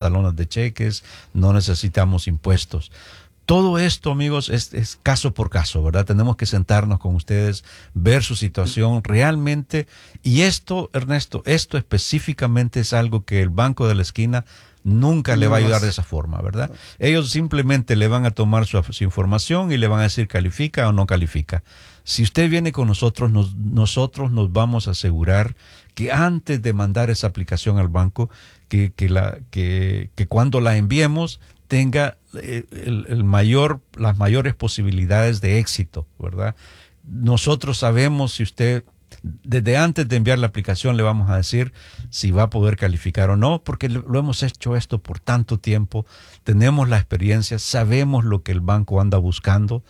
talones de cheques, no necesitamos impuestos. Todo esto, amigos, es caso por caso, ¿verdad? Tenemos que sentarnos con ustedes, ver su situación realmente. Y esto, Ernesto, esto específicamente es algo que el Banco de la Esquina nunca le va a ayudar de esa forma, ¿verdad? Ellos simplemente le van a tomar su información y le van a decir califica o no califica. Si usted viene con nosotros, nosotros nos vamos a asegurar que antes de mandar esa aplicación al banco, que cuando la enviemos tenga las mayores posibilidades de éxito, ¿verdad? Nosotros sabemos si usted, desde antes de enviar la aplicación le vamos a decir si va a poder calificar o no, porque lo hemos hecho esto por tanto tiempo, tenemos la experiencia, sabemos lo que el banco anda buscando,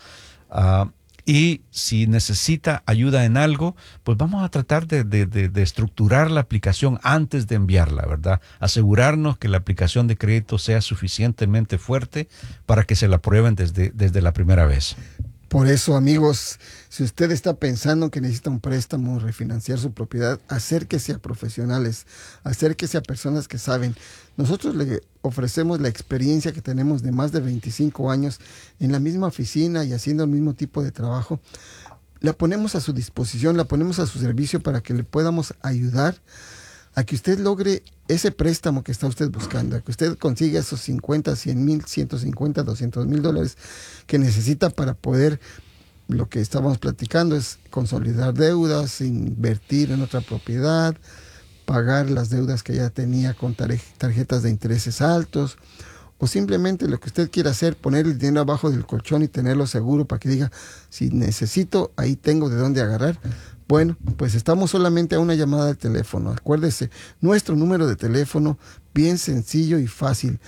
y si necesita ayuda en algo, pues vamos a tratar de estructurar la aplicación antes de enviarla, ¿verdad? Asegurarnos que la aplicación de crédito sea suficientemente fuerte para que se la aprueben desde la primera vez. Por eso, amigos, si usted está pensando que necesita un préstamo, refinanciar su propiedad, acérquese a profesionales, acérquese a personas que saben. Nosotros le ofrecemos la experiencia que tenemos de más de 25 años en la misma oficina y haciendo el mismo tipo de trabajo. La ponemos a su disposición, la ponemos a su servicio para que le podamos ayudar a que usted logre ese préstamo que está usted buscando, a que usted consiga esos 50, 100 mil, 150, 200 mil dólares que necesita para poder, lo que estábamos platicando es consolidar deudas, invertir en otra propiedad, pagar las deudas que ya tenía con tarjetas de intereses altos, o simplemente lo que usted quiera hacer, poner el dinero abajo del colchón y tenerlo seguro para que diga, si necesito, ahí tengo de dónde agarrar. Bueno, pues estamos solamente a una llamada de teléfono. Acuérdese, nuestro número de teléfono, bien sencillo y fácil,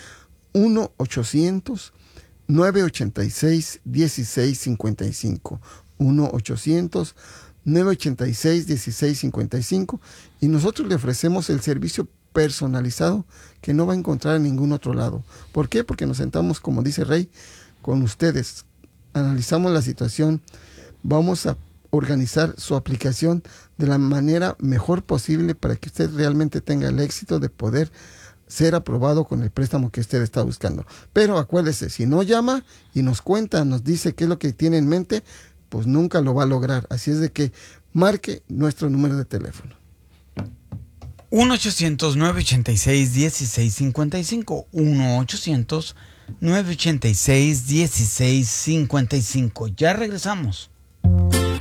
1-800-986-1655. 1-800-986-1655. Y nosotros le ofrecemos el servicio personalizado que no va a encontrar en ningún otro lado. ¿Por qué? Porque nos sentamos, como dice Rey, con ustedes, analizamos la situación, vamos a organizar su aplicación de la manera mejor posible para que usted realmente tenga el éxito de poder ser aprobado con el préstamo que usted está buscando. Pero acuérdese, si no llama y nos cuenta, nos dice qué es lo que tiene en mente, pues nunca lo va a lograr. Así es de que marque nuestro número de teléfono. 1-800-986-1655. 1-800-986-1655. Ya regresamos.